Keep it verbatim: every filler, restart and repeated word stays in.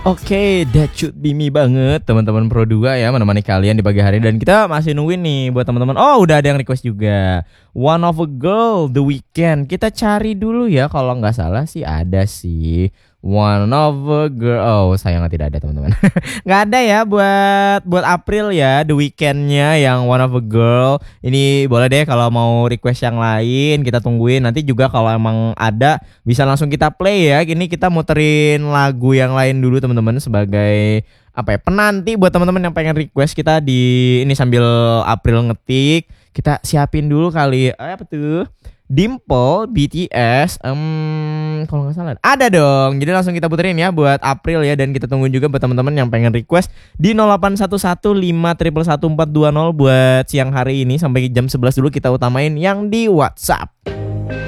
Oke, that should be me banget teman-teman Pro dua ya, menemani kalian di pagi hari. Dan kita masih nungguin nih buat teman-teman. Oh, udah ada yang request juga, One of a Girl, The Weeknd. Kita cari dulu ya, kalau nggak salah sih ada sih One of a Girl. Oh, sayangnya tidak ada teman-teman. Nggak ada ya buat buat April ya, The Weeknd-nya yang One of a Girl. Ini boleh deh kalau mau request yang lain, kita tungguin. Nanti juga kalau emang ada bisa langsung kita play ya. Ini kita muterin lagu yang lain dulu teman-teman, sebagai apa ya, penanti buat teman-teman yang pengen request. Kita di ini sambil April ngetik, kita siapin dulu kali. Eh, apa tuh? Dimple, B T S, um, kalau nggak salah ada dong. Jadi langsung kita puterin ya buat April ya. Dan kita tungguin juga buat teman-teman yang pengen request di nol delapan satu satu lima satu satu satu empat dua nol buat siang hari ini. Sampai jam sebelas dulu kita utamain yang di WhatsApp.